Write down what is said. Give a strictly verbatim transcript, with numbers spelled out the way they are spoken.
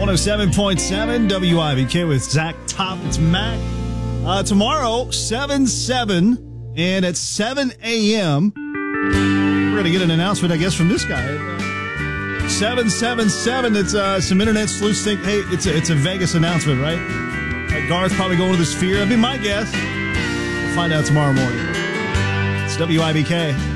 one oh seven point seven W I B K with Zach Top. It's Mac. Uh, tomorrow, seven seven, and at seven a.m., we're going to get an announcement, I guess, from this guy. seven seven seven, it's uh, some internet sleuths think, hey, it's a, it's a Vegas announcement, right? Like Garth probably going with the Sphere. That'd be my guess. We'll find out tomorrow morning. It's W I B K.